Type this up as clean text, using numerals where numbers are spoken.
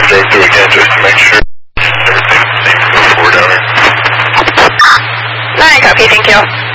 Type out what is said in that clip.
drove through again just to make sure everything seems to move forward down there. 9, copy, thank you.